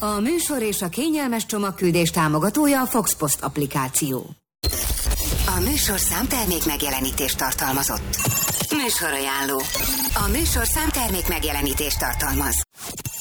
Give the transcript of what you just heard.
A műsor és a kényelmes csomagküldés támogatója a Fox Post applikáció. A műsorszám termék megjelenítést tartalmazott. Műsorajánló. A műsorszám termék megjelenítést tartalmaz.